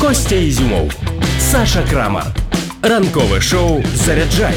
Костя Ізюмов, Саша Крамар. Ранкове шоу «Заряджай»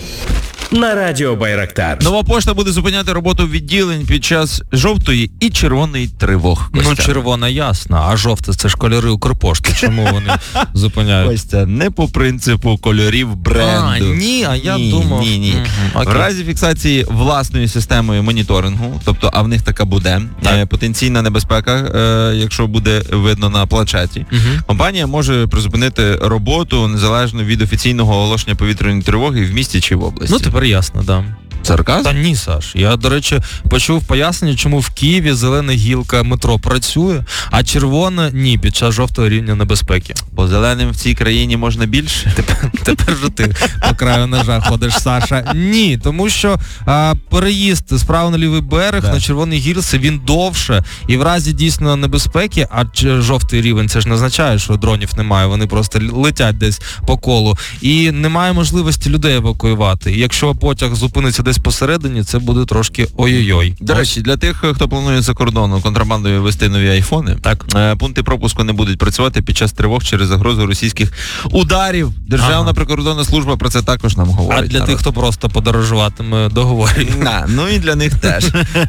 на радіо Байрактар. Нова пошта буде зупиняти роботу відділень під час жовтої і червоної тривог. Костя. Ну, червона ясна, а жовта – це ж кольори Укрпошти. Чому вони зупиняють? Костя, не по принципу кольорів бренду. Я думав. Ні. В разі фіксації власною системою моніторингу, тобто, а в них така буде, потенційна небезпека, якщо буде видно на планшеті, компанія може призупинити роботу незалежно від офіційного оголошення повітряної тривоги в місті чи в області. Ну, тепер ясно, да. Сарказм? Та ні, Саш. Я, до речі, почув пояснення, чому в Києві зелена гілка метро працює, а червона – ні, під час жовтого рівня небезпеки. Бо зеленим в цій країні можна більше? Тепер же ти по краю ножа ходиш, Саша. Ні, тому що переїзд справа на лівий берег на червоній гілці, він довше, і в разі дійсно небезпеки, а жовтий рівень, це ж не означає, що дронів немає, вони просто летять десь по колу, і немає можливості людей евакуювати. І якщо потяг зупиниться десь посередині, це буде трошки ой-ой-ой. До речі, для тих, хто планує за кордону контрабандою вести нові айфони, пункти пропуску не будуть працювати під час тривог через загрозу російських ударів. Державна прикордонна служба про це також нам говорить. А для тих, хто просто подорожуватиме, договорює. Ну і для них теж.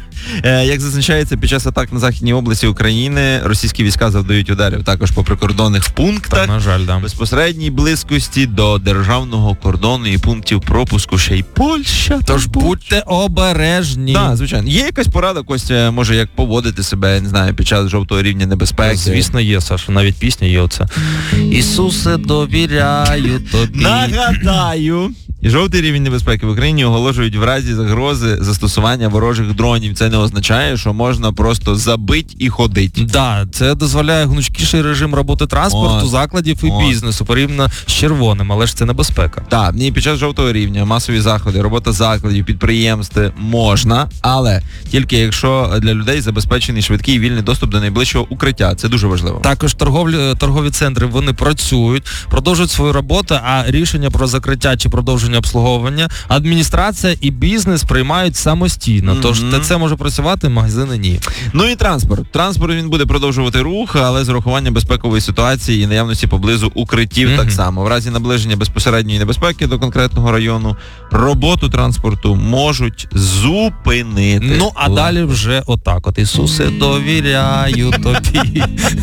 Як зазначається, під час атак на Західній області України російські війська завдають ударів також по прикордонних пунктах. На жаль, да. Безпосередній близькості до державного кордону і пунктів пропуску ще й Польща. Тож будьте обережні. Так, звичайно. Є якась порада, Костя, може, як поводити себе, не знаю, під час жовтого рівня небезпеки? Звісно, є, Саша. Навіть пісня є оце. Ісусе, довіряю тобі. Нагадаю. Жовтий рівень небезпеки в Україні оголошують в разі загрози застосування ворожих дронів. Це не означає, що можна просто забить і ходить. Да, це дозволяє гнучкіший режим роботи транспорту, закладів і бізнесу, порівняно з червоним, але ж це небезпека. Так, і під час жовтого рівня масові заходи, робота закладів, підприємств можна, але тільки якщо для людей забезпечений швидкий і вільний доступ до найближчого укриття. Це дуже важливо. Також торгові центри, вони працюють, продовжують свою роботу, а рішення про закриття чи продовження обслуговування адміністрація і бізнес приймають самостійно. Тож ТЦ може працювати, магазини ні. Ну і транспорт. Транспорт він буде продовжувати рух, але з урахуванням безпекової ситуації і наявності поблизу укриттів так само. В разі наближення безпосередньої небезпеки до конкретного району роботу транспорту можуть зупинити. Ну, а далі вже отак от. Ісусе, довіряю тобі.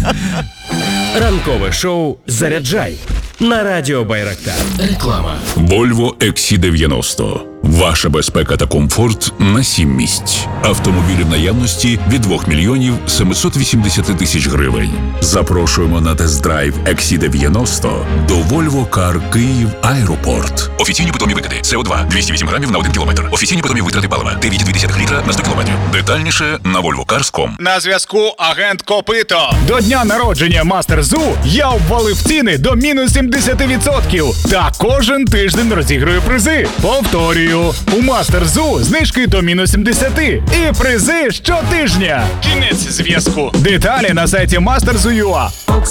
Ранкове шоу «Заряджай» на радіо Байрактар. Реклама. Volvo XC90. Ваша безпека та комфорт на 7 місць. Автомобілі в наявності від 2 мільйонів 780 тисяч гривень. Запрошуємо на тест-драйв XC90 до Volvo Car Київ Аеропорт. Офіційні питомі викиди. СО2 208 грамів на 1 кілометр. Офіційні питомі витрати палива 9,2 літра на 100 кілометрів. Детальніше на volvocars.com. На зв'язку агент Копито. До дня народження Мастер Зу я обвалив ціни до мінус 70%. Та кожен тиждень розіграю призи. Повторюю. У Мастер Зу знижки до мінус 70. І призи щотижня. Кінець зв'язку. Деталі на сайті masterzu.ua.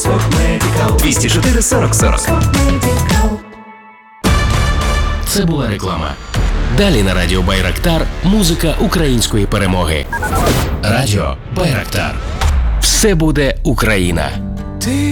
204 40 40. Це була реклама. Далі на радіо Байрактар музика української перемоги. Радіо Байрактар. Все буде Україна.